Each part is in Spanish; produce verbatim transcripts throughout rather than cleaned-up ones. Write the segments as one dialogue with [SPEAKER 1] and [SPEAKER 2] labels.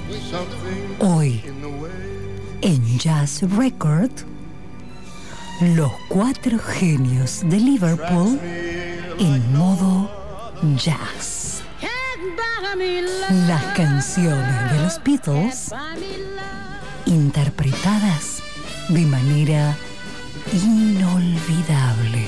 [SPEAKER 1] Hoy, en Jazz Record, los cuatro genios de Liverpool en modo jazz. Las canciones de los Beatles interpretadas de manera inolvidable.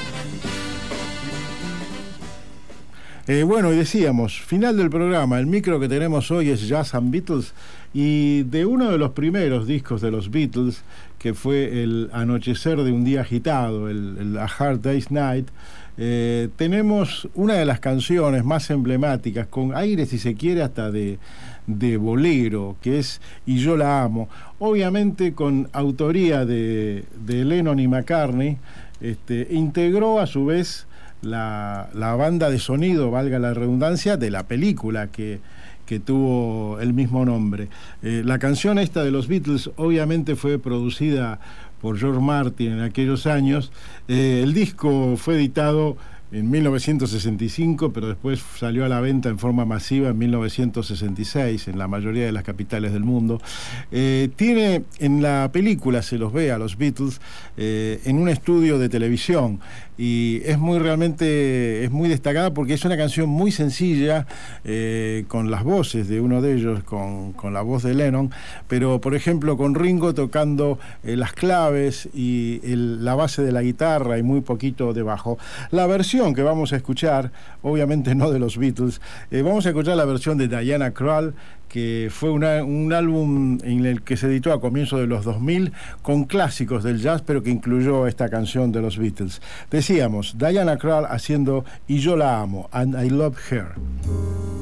[SPEAKER 2] Eh, bueno, y decíamos, final del programa, el micro que tenemos hoy es Jazz and Beatles, y de uno de los primeros discos de los Beatles, que fue el Anochecer de un día agitado, el, el A Hard Day's Night, eh, tenemos una de las canciones más emblemáticas, con aire, si se quiere, hasta de, de bolero, que es Y yo la amo, obviamente con autoría de, de Lennon y McCartney. Este, integró a su vez La, la banda de sonido, valga la redundancia, de la película que, que tuvo el mismo nombre. Eh, la canción esta de los Beatles obviamente fue producida por George Martin en aquellos años. Eh, el disco fue editado en mil novecientos sesenta y cinco, pero después salió a la venta en forma masiva en mil novecientos sesenta y seis en la mayoría de las capitales del mundo. Eh, tiene, en la película se los ve a los Beatles eh, en un estudio de televisión, y es muy realmente es muy destacada porque es una canción muy sencilla, eh, con las voces de uno de ellos, con, con la voz de Lennon, pero por ejemplo con Ringo tocando eh, las claves y el, la base de la guitarra y muy poquito de bajo. La versión que vamos a escuchar, obviamente no de los Beatles, eh, vamos a escuchar la versión de Diana Krall, que fue una, un álbum en el que se editó a comienzos de los dos mil con clásicos del jazz, pero que incluyó esta canción de los Beatles. Decíamos, Diana Krall haciendo Y yo la amo, And I Love Her.